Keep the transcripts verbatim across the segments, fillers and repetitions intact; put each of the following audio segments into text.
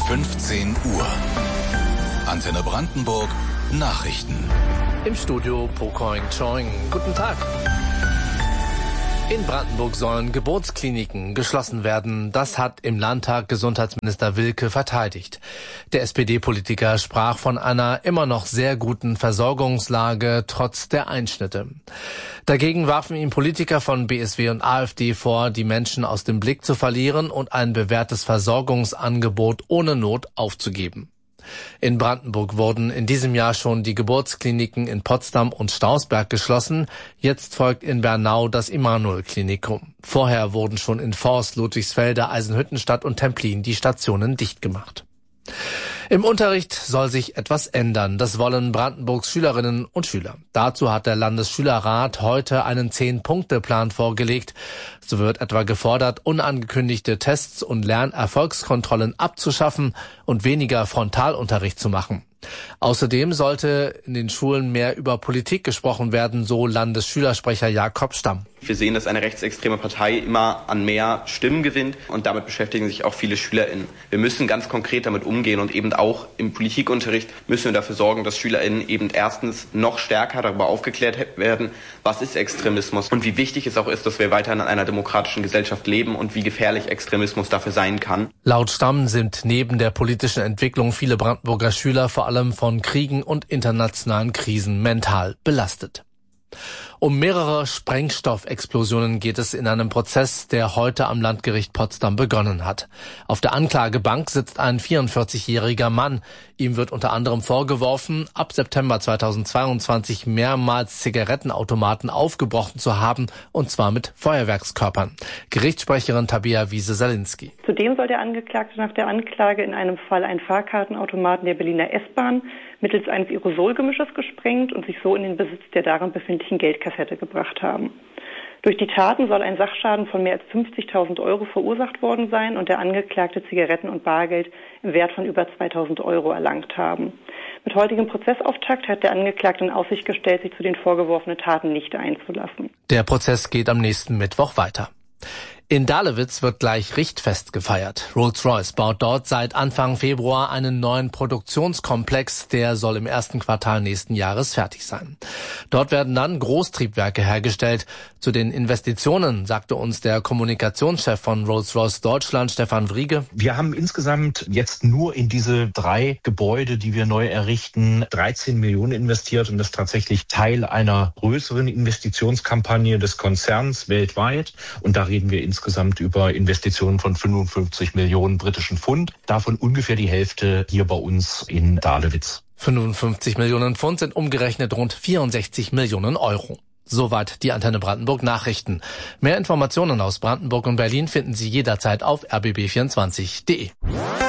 fünfzehn Uhr. Antenne Brandenburg Nachrichten. Im Studio Pokoing Choing. Guten Tag. In Brandenburg sollen Geburtskliniken geschlossen werden. Das hat im Landtag Gesundheitsminister Wilke verteidigt. Der S P D-Politiker sprach von einer immer noch sehr guten Versorgungslage trotz der Einschnitte. Dagegen warfen ihm Politiker von B S W und AfD vor, die Menschen aus dem Blick zu verlieren und ein bewährtes Versorgungsangebot ohne Not aufzugeben. In Brandenburg wurden in diesem Jahr schon die Geburtskliniken in Potsdam und Stausberg geschlossen. Jetzt folgt in Bernau das Immanuel-Klinikum. Vorher wurden schon in Forst, Ludwigsfelde, Eisenhüttenstadt und Templin die Stationen dicht gemacht. Im Unterricht soll sich etwas ändern. Das wollen Brandenburgs Schülerinnen und Schüler. Dazu hat der Landesschülerrat heute einen Zehn-Punkte-Plan vorgelegt. So wird etwa gefordert, unangekündigte Tests und Lernerfolgskontrollen abzuschaffen und weniger Frontalunterricht zu machen. Außerdem sollte in den Schulen mehr über Politik gesprochen werden, so Landesschülersprecher Jakob Stamm. Wir sehen, dass eine rechtsextreme Partei immer an mehr Stimmen gewinnt und damit beschäftigen sich auch viele SchülerInnen. Wir müssen ganz konkret damit umgehen und eben auch im Politikunterricht müssen wir dafür sorgen, dass SchülerInnen eben erstens noch stärker darüber aufgeklärt werden, was ist Extremismus und wie wichtig es auch ist, dass wir weiterhin in einer demokratischen Gesellschaft leben und wie gefährlich Extremismus dafür sein kann. Laut Stamm sind neben der politischen Entwicklung viele Brandenburger Schüler vor allem von Kriegen und internationalen Krisen mental belastet. Um mehrere Sprengstoffexplosionen geht es in einem Prozess, der heute am Landgericht Potsdam begonnen hat. Auf der Anklagebank sitzt ein vierundvierzigjähriger Mann. Ihm wird unter anderem vorgeworfen, ab September zweitausendzweiundzwanzig mehrmals Zigarettenautomaten aufgebrochen zu haben, und zwar mit Feuerwerkskörpern. Gerichtssprecherin Tabea Wiese-Salinski. Zudem soll der Angeklagte nach der Anklage in einem Fall einen Fahrkartenautomaten der Berliner S-Bahn mittels eines Aerosolgemisches gesprengt und sich so in den Besitz der darin befindlichen Geldkassette gebracht haben. Durch die Taten soll ein Sachschaden von mehr als fünfzigtausend Euro verursacht worden sein und der Angeklagte Zigaretten und Bargeld im Wert von über zweitausend Euro erlangt haben. Mit heutigem Prozessauftakt hat der Angeklagte in Aussicht gestellt, sich zu den vorgeworfenen Taten nicht einzulassen. Der Prozess geht am nächsten Mittwoch weiter. In Dahlewitz wird gleich Richtfest gefeiert. Rolls-Royce baut dort seit Anfang Februar einen neuen Produktionskomplex, der soll im ersten Quartal nächsten Jahres fertig sein. Dort werden dann Großtriebwerke hergestellt. Zu den Investitionen sagte uns der Kommunikationschef von Rolls-Royce Deutschland, Stefan Wriege. Wir haben insgesamt jetzt nur in diese drei Gebäude, die wir neu errichten, dreizehn Millionen investiert und das ist tatsächlich Teil einer größeren Investitionskampagne des Konzerns weltweit. Und da reden wir insgesamt Insgesamt über Investitionen von fünfundfünfzig Millionen britischen Pfund, davon ungefähr die Hälfte hier bei uns in Dahlewitz. fünfundfünfzig Millionen Pfund sind umgerechnet rund vierundsechzig Millionen Euro. Soweit die Antenne Brandenburg Nachrichten. Mehr Informationen aus Brandenburg und Berlin finden Sie jederzeit auf r b b vierundzwanzig punkt d e.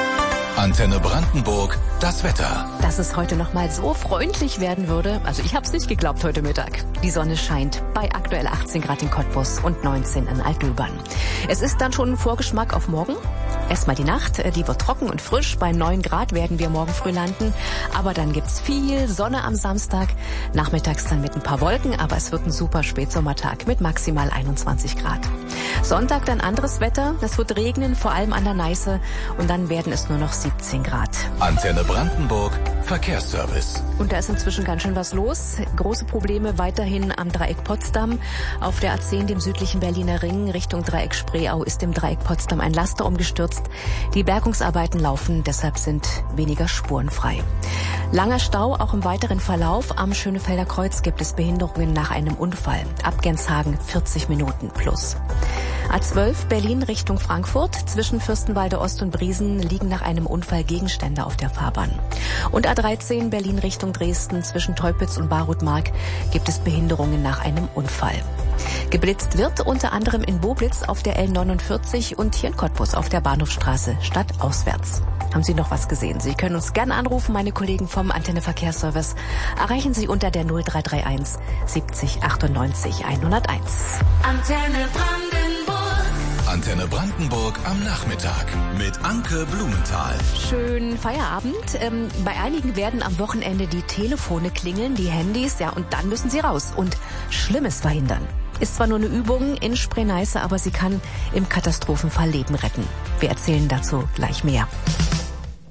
Antenne Brandenburg, das Wetter. Dass es heute noch mal so freundlich werden würde, also ich habe es nicht geglaubt heute Mittag. Die Sonne scheint bei aktuell achtzehn Grad in Cottbus und neunzehn in Altdöbern. Es ist dann schon ein Vorgeschmack auf morgen. Erstmal die Nacht, die wird trocken und frisch. Bei neun Grad werden wir morgen früh landen. Aber dann gibt's viel Sonne am Samstag. Nachmittags dann mit ein paar Wolken, aber es wird ein super Spätsommertag mit maximal einundzwanzig Grad. Sonntag dann anderes Wetter. Es wird regnen, vor allem an der Neiße. Und dann werden es nur noch siebzehn Grad. Antenne Brandenburg, Verkehrsservice. Und da ist inzwischen ganz schön was los. Große Probleme weiterhin am Dreieck Potsdam. Auf der A zehn, dem südlichen Berliner Ring, Richtung Dreieck Spreeau, ist im Dreieck Potsdam ein Laster umgestürzt. Die Bergungsarbeiten laufen, deshalb sind weniger Spuren frei. Langer Stau auch im weiteren Verlauf. Am Schönefelder Kreuz gibt es Behinderungen nach einem Unfall. Ab Genshagen vierzig Minuten plus. A zwölf Berlin Richtung Frankfurt. Zwischen Fürstenwalde Ost und Briesen liegen nach einem Unfall Gegenstände auf der Fahrbahn. Und A dreizehn Berlin Richtung Dresden. Zwischen Teupitz und Barutmark gibt es Behinderungen nach einem Unfall. Geblitzt wird unter anderem in Boblitz auf der L neunundvierzig und hier in Cottbus auf der Bahnhofstraße stadtauswärts. Haben Sie noch was gesehen? Sie können uns gerne anrufen, meine Kollegen vom Antenne Verkehrsservice. Erreichen Sie unter der null drei drei eins siebzig achtundneunzig hunderteins. Antenne Brandenburg. Antenne Brandenburg am Nachmittag mit Anke Blumenthal. Schönen Feierabend. Ähm, bei einigen werden am Wochenende die Telefone klingeln, die Handys, ja, und dann müssen sie raus und Schlimmes verhindern. Ist zwar nur eine Übung in Spree-Neiße, aber sie kann im Katastrophenfall Leben retten. Wir erzählen dazu gleich mehr.